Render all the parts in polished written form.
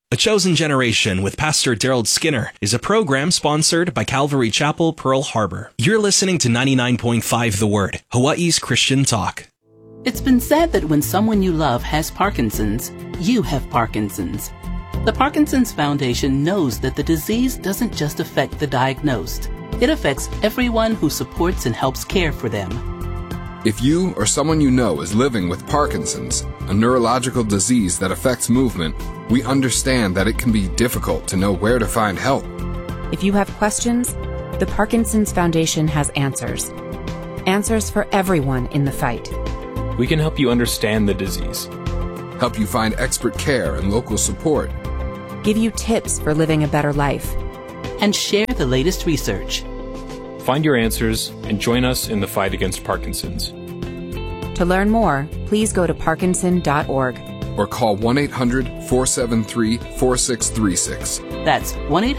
A Chosen Generation with Pastor Daryl Skinner is a program sponsored by Calvary Chapel, Pearl Harbor. You're listening to 99.5 The Word, Hawaii's Christian talk. It's been said that when someone you love has Parkinson's, you have Parkinson's. The Parkinson's Foundation knows that the disease doesn't just affect the diagnosed. It affects everyone who supports and helps care for them. If you or someone you know is living with Parkinson's, a neurological disease that affects movement, we understand that it can be difficult to know where to find help. If you have questions, the Parkinson's Foundation has answers. Answers for everyone in the fight. We can help you understand the disease, help you find expert care and local support, give you tips for living a better life, and share the latest research. Find your answers and join us in the fight against Parkinson's. To learn more, please go to parkinson.org or call 1-800-473-4636. That's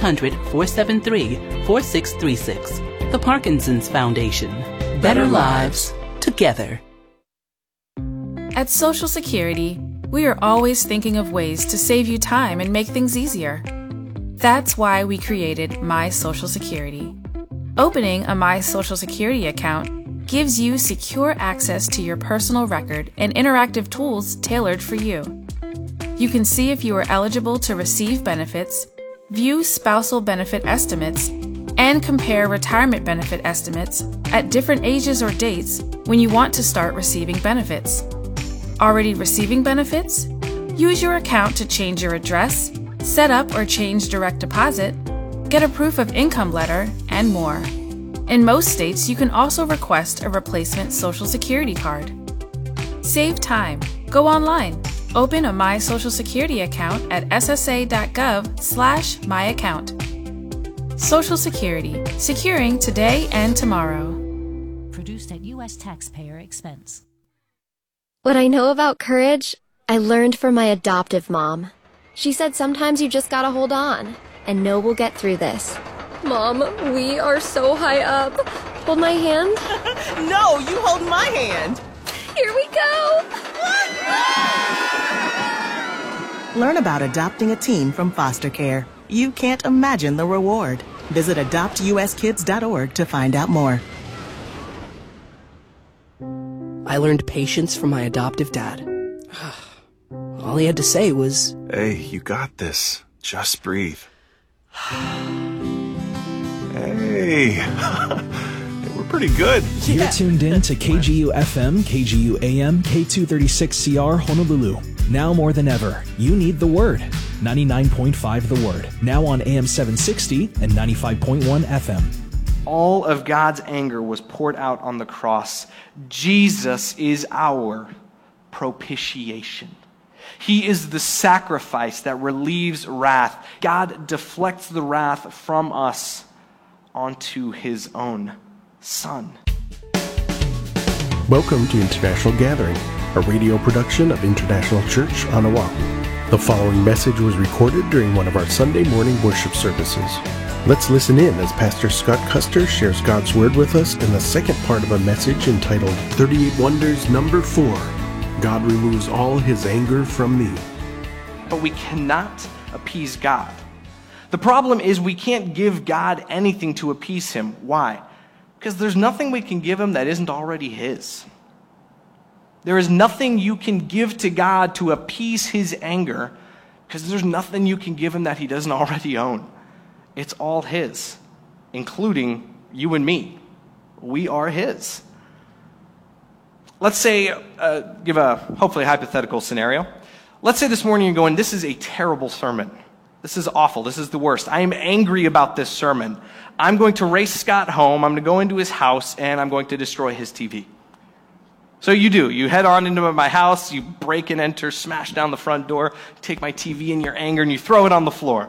1-800-473-4636. The Parkinson's Foundation. Better lives together. At Social Security, we are always thinking of ways to save you time and make things easier. That's why we created My Social Security. Opening a My Social Security account gives you secure access to your personal record and interactive tools tailored for you. You can see if you are eligible to receive benefits, view spousal benefit estimates, and compare retirement benefit estimates at different ages or dates when you want to start receiving benefits. Already receiving benefits? Use your account to change your address, set up or change direct deposit, get a proof of income letter, and more. In most states, you can also request a replacement Social Security card. Save time. Go online. Open a My Social Security account at ssa.gov/myaccount. Social Security. Securing today and tomorrow. Produced at U.S. taxpayer expense. What I know about courage, I learned from my adoptive mom. She said sometimes you just gotta hold on and know we'll get through this. Mom, we are so high up. Hold my hand. No, you hold my hand. Here we go. Learn about adopting a teen from foster care. You can't imagine the reward. Visit adoptuskids.org to find out more. I learned patience from my adoptive dad. All he had to say was, "Hey, you got this. Just breathe." Hey, we're pretty good. You're tuned in to KGU FM, KGU AM, K236CR Honolulu. Now more than ever, you need the Word. 99.5 The Word. Now on AM 760 and 95.1 FM. All of God's anger was poured out on the cross. Jesus is our propitiation. He is the sacrifice that relieves wrath. God deflects the wrath from us onto his own Son. Welcome to International Gathering, a radio production of International Church on Oahu. The following message was recorded during one of our Sunday morning worship services. Let's listen in as Pastor Scott Custer shares God's Word with us in the second part of a message entitled 38 Wonders Number 4, God Removes All His Anger from Me. But we cannot appease God. The problem is we can't give God anything to appease him. Why? Because there's nothing we can give him that isn't already his. There is nothing you can give to God to appease his anger because there's nothing you can give him that he doesn't already own. It's all his, including you and me. We are his. Let's say, give a hopefully hypothetical scenario. Let's say this morning you're going, this is a terrible sermon. This is awful. This is the worst. I am angry about this sermon. I'm going to race Scott home. I'm going to go into his house, and I'm going to destroy his TV. So you do. You head on into my house. You break and enter, smash down the front door, take my TV in your anger, and you throw it on the floor.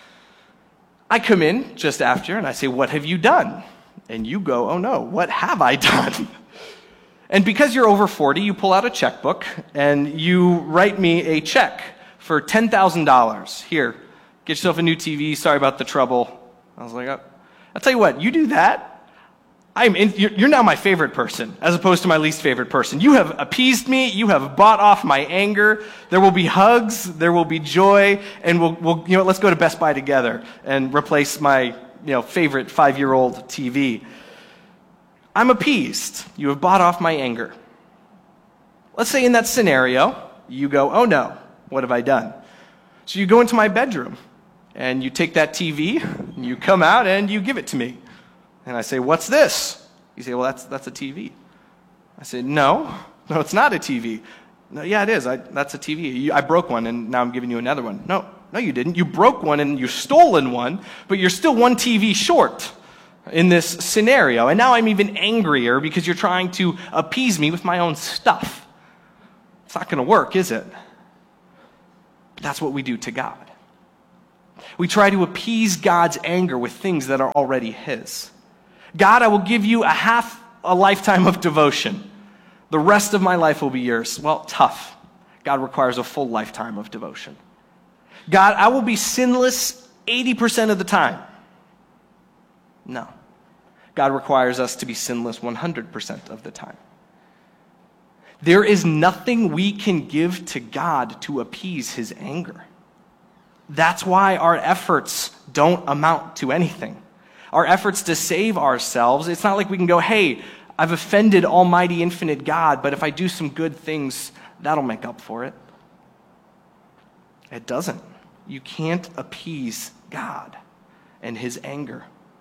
I come in just after, and I say, "What have you done?" And you go, "Oh no, what have I done?" And because you're over 40, you pull out a checkbook, and you write me a check for $10,000. Here. Get yourself a new TV. Sorry about the trouble. I was like, I'll tell you what, you do that, You're now my favorite person, as opposed to my least favorite person. You have appeased me. You have bought off my anger. There will be hugs. There will be joy. And let's go to Best Buy together and replace my, favorite 5-year-old TV. I'm appeased. You have bought off my anger. Let's say in that scenario, you go, oh no, what have I done? So you go into my bedroom and you take that TV, and you come out and you give it to me. And I say, what's this? You say, well, that's a TV. I say, no, it's not a TV. No, yeah, it is. That's a TV. I broke one, and now I'm giving you another one. No, you didn't. You broke one, and you've stolen one, but you're still one TV short in this scenario. And now I'm even angrier because you're trying to appease me with my own stuff. It's not going to work, is it? But that's what we do to God. We try to appease God's anger with things that are already His. God, I will give you half a lifetime of devotion. The rest of my life will be yours. Well, tough. God requires a full lifetime of devotion. God, I will be sinless 80% of the time. No. God requires us to be sinless 100% of the time. There is nothing we can give to God to appease His anger. That's why our efforts don't amount to anything. Our efforts to save ourselves, it's not like we can go, hey, I've offended Almighty Infinite God, but if I do some good things, that'll make up for it. It doesn't. You can't appease God and His anger.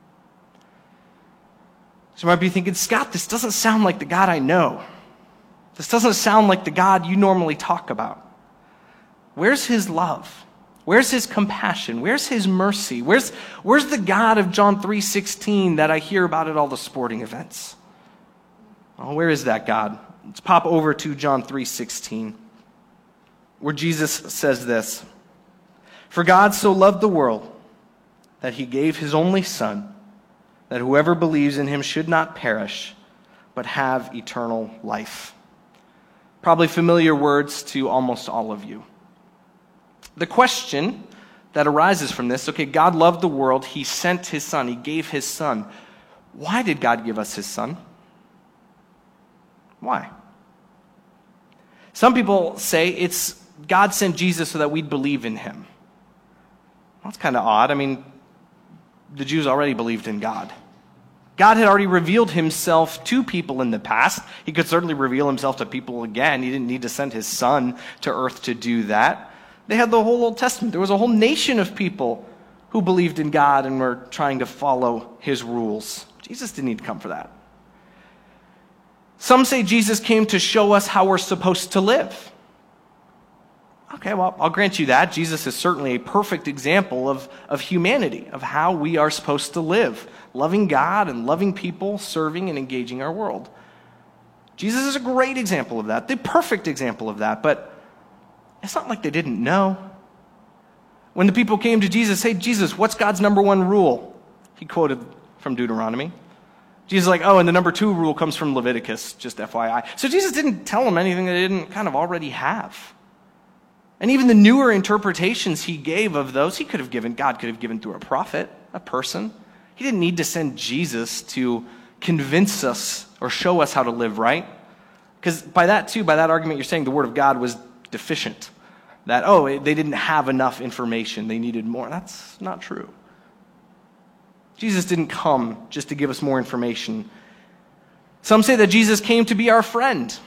So you might be thinking, Scott, this doesn't sound like the God I know. This doesn't sound like the God you normally talk about. Where's His love? Where's His compassion? Where's His mercy? Where's the God of John 3:16 that I hear about at all the sporting events? Oh, where is that God? Let's pop over to John 3:16, where Jesus says this: "For God so loved the world that He gave His only Son, that whoever believes in Him should not perish, but have eternal life." Probably familiar words to almost all of you. The question that arises from this, okay, God loved the world, He sent His Son, He gave His Son. Why did God give us His Son? Why? Some people say it's God sent Jesus so that we'd believe in Him. Well, that's kind of odd. I mean, the Jews already believed in God. God had already revealed Himself to people in the past. He could certainly reveal Himself to people again. He didn't need to send His Son to earth to do that. They had the whole Old Testament. There was a whole nation of people who believed in God and were trying to follow His rules. Jesus didn't need to come for that. Some say Jesus came to show us how we're supposed to live. Okay, well, I'll grant you that. Jesus is certainly a perfect example of humanity, of how we are supposed to live, loving God and loving people, serving and engaging our world. Jesus is a great example of that, the perfect example of that, but it's not like they didn't know. When the people came to Jesus, hey, Jesus, what's God's number one rule? He quoted from Deuteronomy. Jesus is like, oh, and the number 2 rule comes from Leviticus, just FYI. So Jesus didn't tell them anything they didn't kind of already have. And even the newer interpretations He gave of those, God could have given through a prophet, a person. He didn't need to send Jesus to convince us or show us how to live right. Because by that argument, you're saying the Word of God was deficient. That, they didn't have enough information. They needed more. That's not true. Jesus didn't come just to give us more information. Some say that Jesus came to be our friend.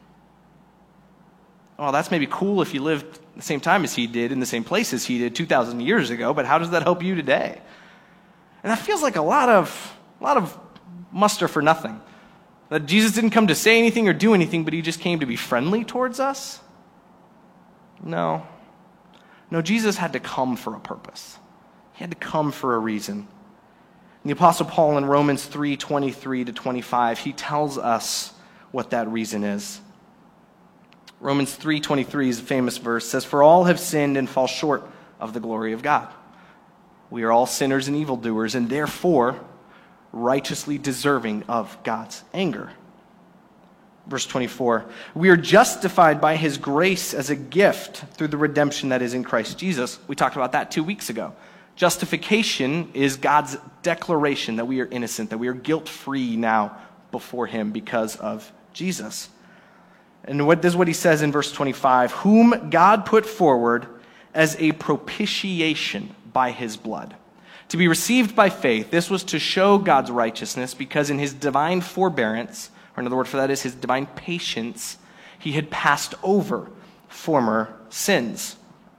Oh, that's maybe cool if you lived the same time as He did, in the same place as He did 2,000 years ago, but how does that help you today? And that feels like a lot of muster for nothing. That Jesus didn't come to say anything or do anything, but He just came to be friendly towards us? No, Jesus had to come for a purpose. He had to come for a reason. And the Apostle Paul in Romans 3:23-25, he tells us what that reason is. Romans 3:23 is a famous verse. It says, "For all have sinned and fall short of the glory of God. We are all sinners and evildoers, and therefore righteously deserving of God's anger." Verse 24, "We are justified by His grace as a gift through the redemption that is in Christ Jesus." We talked about that 2 weeks ago. Justification is God's declaration that we are innocent, that we are guilt-free now before him because of Jesus. And this is what he says in verse 25, whom God put forward as a propitiation by his blood, to be received by faith. This was to show God's righteousness, because in his divine forbearance, or another word for that is his divine patience, he had passed over former sins.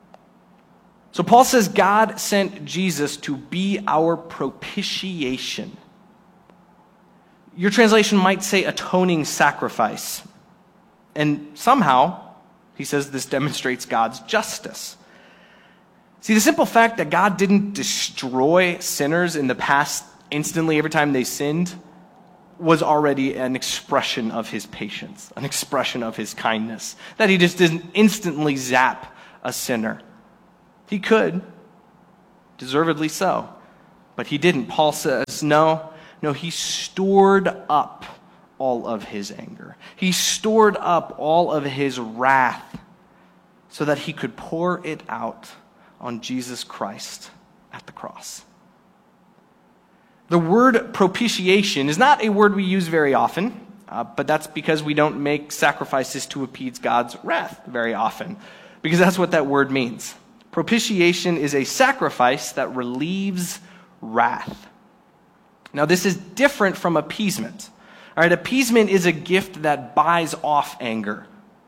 So Paul says God sent Jesus to be our propitiation. Your translation might say atoning sacrifice. And somehow, he says this demonstrates God's justice. See, the simple fact that God didn't destroy sinners in the past instantly every time they sinned was already an expression of his patience, an expression of his kindness, that he just didn't instantly zap a sinner. He could, deservedly so, but he didn't. Paul says, no, he stored up all of his anger. He stored up all of his wrath so that he could pour it out on Jesus Christ at the cross. The word propitiation is not a word we use very often, but that's because we don't make sacrifices to appease God's wrath very often, because that's what that word means. Propitiation is a sacrifice that relieves wrath. Now, this is different from appeasement. All right, appeasement is a gift that buys off anger.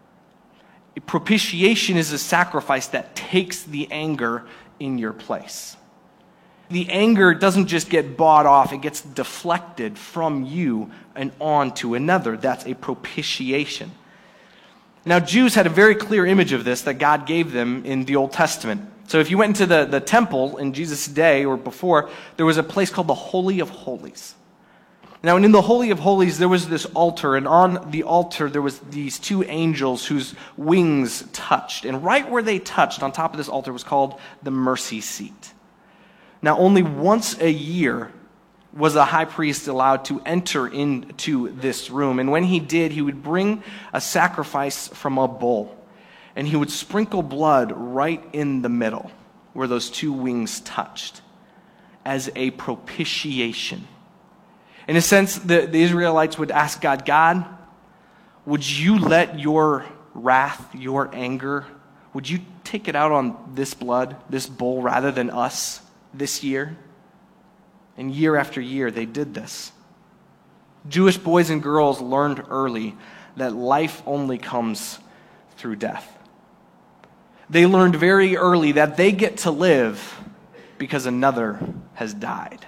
Propitiation is a sacrifice that takes the anger in your place. The anger doesn't just get bought off, it gets deflected from you and on to another. That's a propitiation. Now, Jews had a very clear image of this that God gave them in the Old Testament. So if you went into the temple in Jesus' day or before, there was a place called the Holy of Holies. Now, in the Holy of Holies, there was this altar, and on the altar, there was these two angels whose wings touched. And right where they touched, on top of this altar, was called the mercy seat. Now, only once a year was a high priest allowed to enter into this room. And when he did, he would bring a sacrifice from a bull, and he would sprinkle blood right in the middle where those two wings touched as a propitiation. In a sense, the Israelites would ask God, God, would you let your wrath, your anger, would you take it out on this blood, this bull, rather than us this year? And year after year, they did this. Jewish boys and girls learned early that life only comes through death. They learned very early that they get to live because another has died.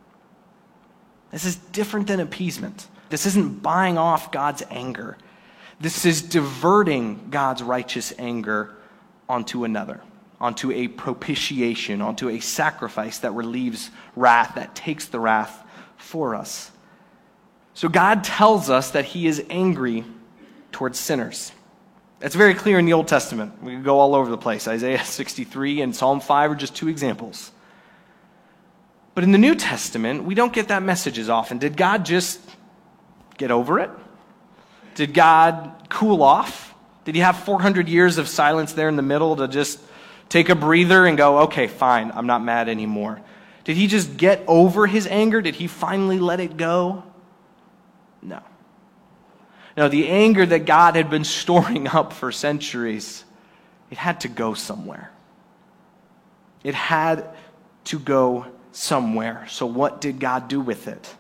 This is different than appeasement. This isn't buying off God's anger. This is diverting God's righteous anger onto another, onto a propitiation, onto a sacrifice that relieves wrath, that takes the wrath for us. So God tells us that he is angry towards sinners. That's very clear in the Old Testament. We could go all over the place. Isaiah 63 and Psalm 5 are just two examples. But in the New Testament, we don't get that message as often. Did God just get over it? Did God cool off? Did he have 400 years of silence there in the middle to just take a breather and go, okay, fine, I'm not mad anymore? Did he just get over his anger? Did he finally let it go? No. No, the anger that God had been storing up for centuries, it had to go somewhere. It had to go somewhere. So what did God do with it?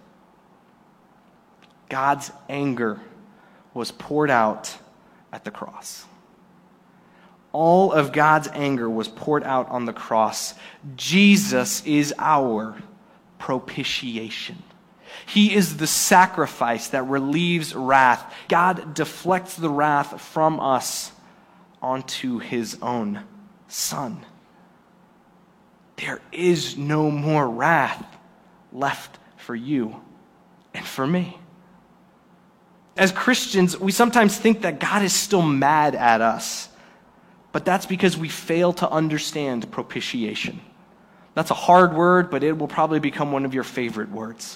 God's anger was poured out at the cross. All of God's anger was poured out on the cross. Jesus is our propitiation. He is the sacrifice that relieves wrath. God deflects the wrath from us onto his own Son. There is no more wrath left for you and for me. As Christians, we sometimes think that God is still mad at us, but that's because we fail to understand propitiation. That's a hard word, but it will probably become one of your favorite words.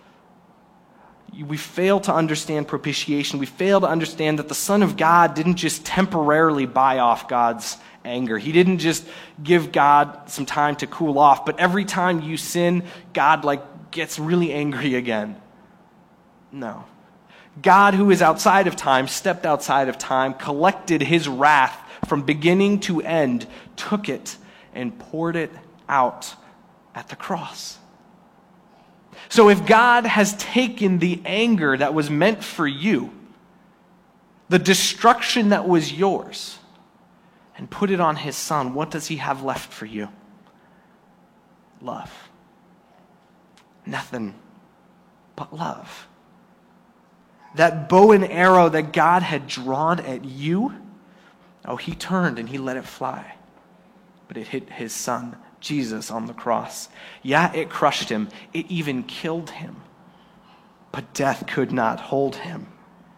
We fail to understand propitiation. We fail to understand that the Son of God didn't just temporarily buy off God's anger. He didn't just give God some time to cool off, but every time you sin, God gets really angry again. No. God, who is outside of time, stepped outside of time, collected his wrath from beginning to end, took it and poured it out at the cross. So if God has taken the anger that was meant for you, the destruction that was yours, and put it on his son, what does he have left for you? Love. Nothing but love. That bow and arrow that God had drawn at you, he turned and he let it fly. But it hit his son, Jesus, on the cross. Yeah, it crushed him. It even killed him. But death could not hold him.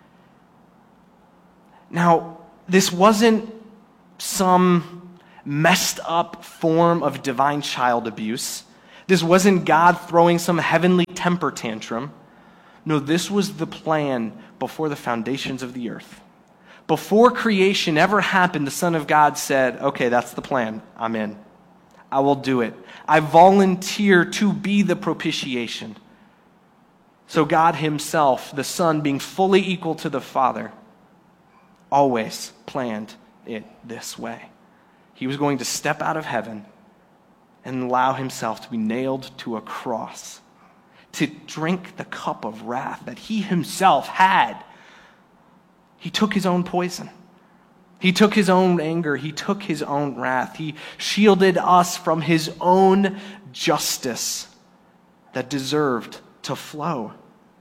Now, this wasn't some messed up form of divine child abuse. This wasn't God throwing some heavenly temper tantrum. No, this was the plan before the foundations of the earth. Before creation ever happened, the Son of God said, okay, that's the plan. I'm in. I will do it. I volunteer to be the propitiation. So God himself, the Son, being fully equal to the Father, always planned it this way. He was going to step out of heaven and allow himself to be nailed to a cross, to drink the cup of wrath that he himself had. He took his own poison. He took his own anger. He took his own wrath. He shielded us from his own justice that deserved to flow.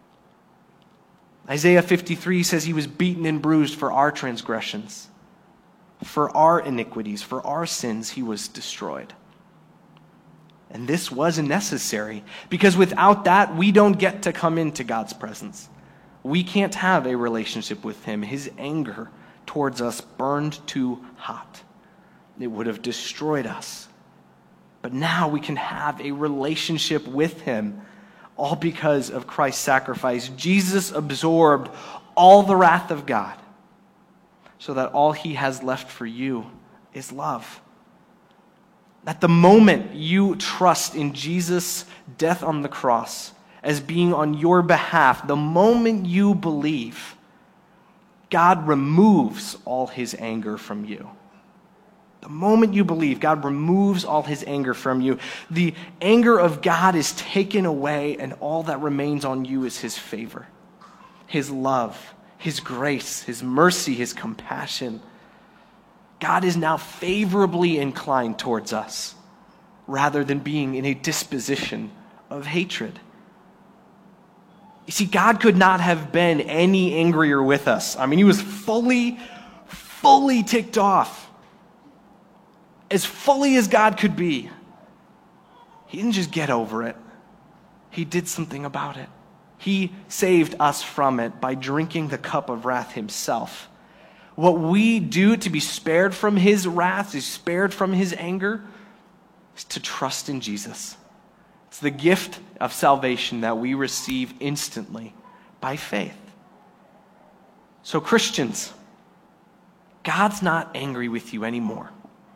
Isaiah 53 says he was beaten and bruised for our transgressions. For our iniquities, for our sins, he was destroyed. And this was necessary, because without that, we don't get to come into God's presence. We can't have a relationship with him. His anger towards us burned too hot. It would have destroyed us. But now we can have a relationship with him, all because of Christ's sacrifice. Jesus absorbed all the wrath of God, so that all he has left for you is love. At the moment you trust in Jesus' death on the cross as being on your behalf, the moment you believe, God removes all his anger from you. The moment you believe, God removes all his anger from you. The anger of God is taken away, and all that remains on you is his favor, his love, his grace, his mercy, his compassion. God is now favorably inclined towards us, rather than being in a disposition of hatred. You see, God could not have been any angrier with us. I mean, he was fully ticked off. As fully as God could be. He didn't just get over it. He did something about it. He saved us from it by drinking the cup of wrath himself. What we do to be spared from his wrath, to be spared from his anger, is to trust in Jesus. It's the gift of salvation that we receive instantly by faith. So Christians, God's not angry with you anymore.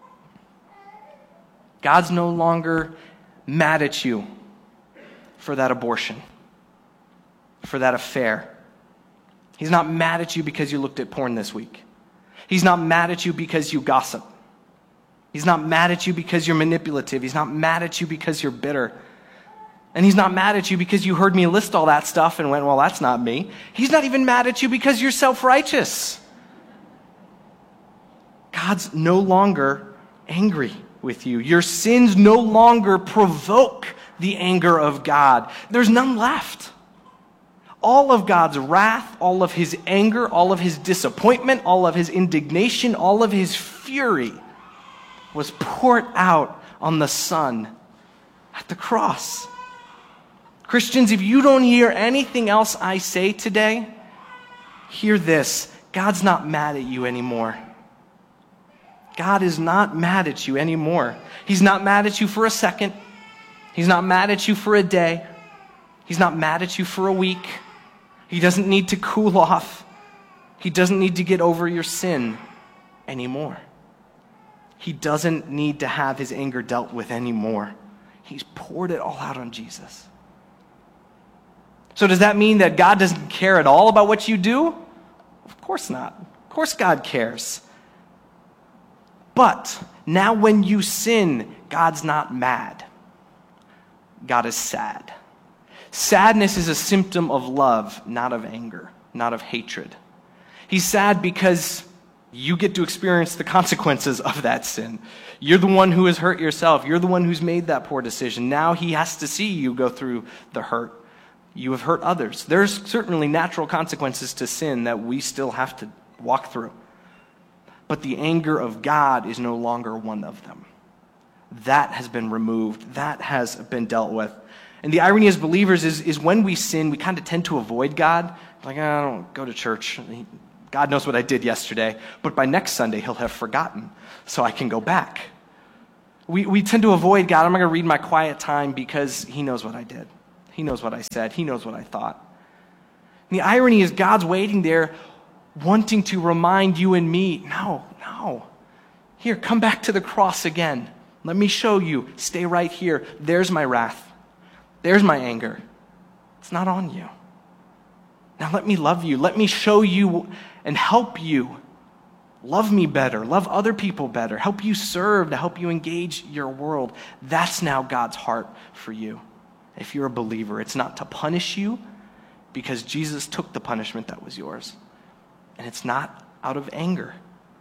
God's no longer mad at you for that abortion, for that affair. He's not mad at you because you looked at porn this week. He's not mad at you because you gossip. He's not mad at you because you're manipulative. He's not mad at you because you're bitter. And he's not mad at you because you heard me list all that stuff and went, well, that's not me. He's not even mad at you because you're self-righteous. God's no longer angry with you. Your sins no longer provoke the anger of God. There's none left. All of God's wrath, all of his anger, all of his disappointment, all of his indignation, all of his fury was poured out on the Son at the cross. Christians, if you don't hear anything else I say today, hear this. God's not mad at you anymore. God is not mad at you anymore. He's not mad at you for a second. He's not mad at you for a day. He's not mad at you for a week. He doesn't need to cool off. He doesn't need to get over your sin anymore. He doesn't need to have his anger dealt with anymore. He's poured it all out on Jesus. So does that mean that God doesn't care at all about what you do? Of course not. Of course God cares. But now when you sin, God's not mad. God is sad. Sadness is a symptom of love, not of anger, not of hatred. He's sad because you get to experience the consequences of that sin. You're the one who has hurt yourself. You're the one who's made that poor decision. Now he has to see you go through the hurt. You have hurt others. There's certainly natural consequences to sin that we still have to walk through. But the anger of God is no longer one of them. That has been removed. That has been dealt with. And the irony as believers is when we sin, we kind of tend to avoid God. Like, I don't go to church. God knows what I did yesterday, but by next Sunday, he'll have forgotten, so I can go back. We tend to avoid God. I'm not going to read my quiet time because he knows what I did. He knows what I said. He knows what I thought. And the irony is God's waiting there wanting to remind you and me, no. Here, come back to the cross again. Let me show you. Stay right here. There's my wrath. There's my anger. It's not on you. Now let me love you. Let me show you and help you love me better, love other people better, help you serve, to help you engage your world. That's now God's heart for you. If you're a believer, it's not to punish you because Jesus took the punishment that was yours. And it's not out of anger.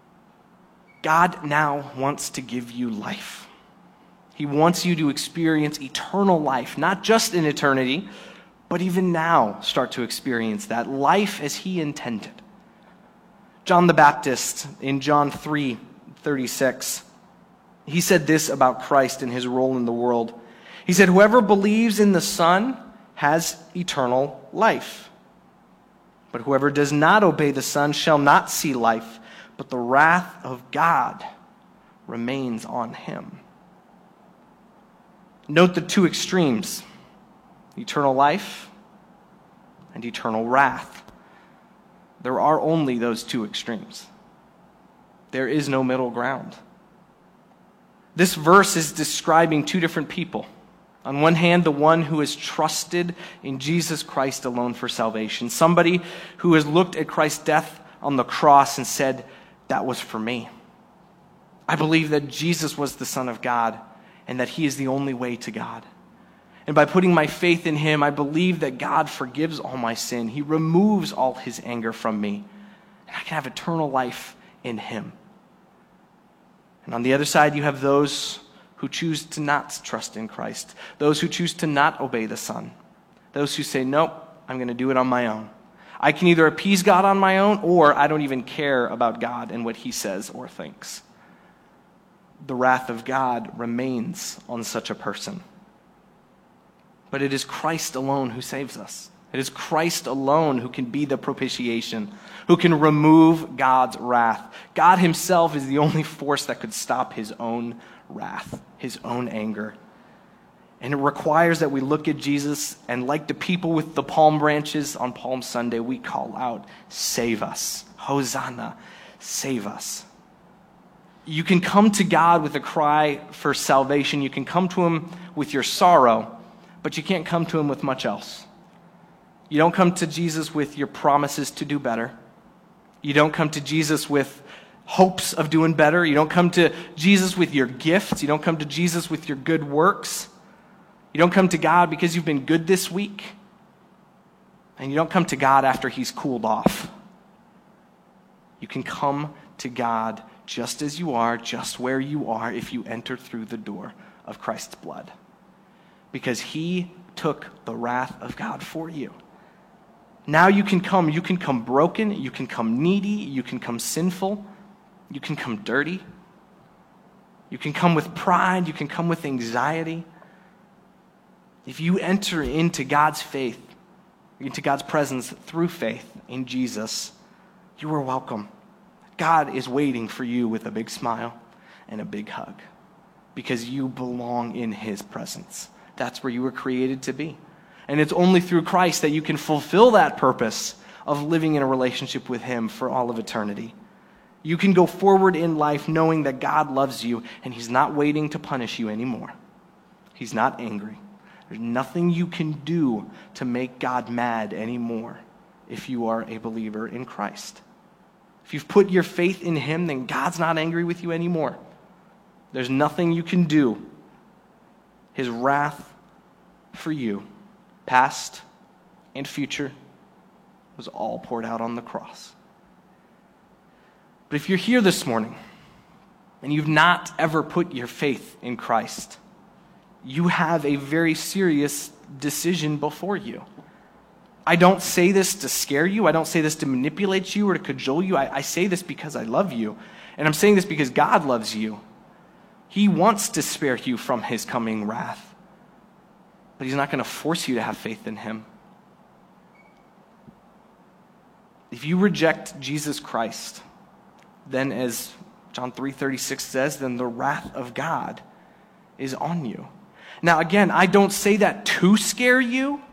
God now wants to give you life. He wants you to experience eternal life, not just in eternity, but even now start to experience that life as he intended. John the Baptist in John 3:36, he said this about Christ and his role in the world. He said, whoever believes in the Son has eternal life. But whoever does not obey the Son shall not see life, but the wrath of God remains on him. Note the two extremes, eternal life and eternal wrath. There are only those two extremes. There is no middle ground. This verse is describing two different people. On one hand, the one who has trusted in Jesus Christ alone for salvation. Somebody who has looked at Christ's death on the cross and said, that was for me. I believe that Jesus was the Son of God and that he is the only way to God. And by putting my faith in him, I believe that God forgives all my sin. He removes all his anger from me. And I can have eternal life in him. And on the other side, you have those who choose to not trust in Christ. Those who choose to not obey the Son. Those who say, nope, I'm going to do it on my own. I can either appease God on my own, or I don't even care about God and what he says or thinks. The wrath of God remains on such a person. But it is Christ alone who saves us. It is Christ alone who can be the propitiation, who can remove God's wrath. God himself is the only force that could stop his own wrath, his own anger. And it requires that we look at Jesus, and like the people with the palm branches on Palm Sunday, we call out, save us. Hosanna, save us. You can come to God with a cry for salvation. You can come to him with your sorrow, but you can't come to him with much else. You don't come to Jesus with your promises to do better. You don't come to Jesus with hopes of doing better. You don't come to Jesus with your gifts. You don't come to Jesus with your good works. You don't come to God because you've been good this week. And you don't come to God after he's cooled off. You can come to God just as you are, just where you are, if you enter through the door of Christ's blood. Because he took the wrath of God for you. Now you can come broken, you can come needy, you can come sinful, you can come dirty, you can come with pride, you can come with anxiety. If you enter into God's faith, into God's presence through faith in Jesus, you are welcome. God is waiting for you with a big smile and a big hug because you belong in his presence. That's where you were created to be. And it's only through Christ that you can fulfill that purpose of living in a relationship with him for all of eternity. You can go forward in life knowing that God loves you and he's not waiting to punish you anymore. He's not angry. There's nothing you can do to make God mad anymore if you are a believer in Christ. If you've put your faith in him, then God's not angry with you anymore. There's nothing you can do. His wrath for you, past and future, was all poured out on the cross. But if you're here this morning and you've not ever put your faith in Christ, you have a very serious decision before you. I don't say this to scare you. I don't say this to manipulate you or to cajole you. I say this because I love you. And I'm saying this because God loves you. He wants to spare you from his coming wrath. But he's not going to force you to have faith in him. If you reject Jesus Christ, then as John 3:36 says, then the wrath of God is on you. Now again, I don't say that to scare you.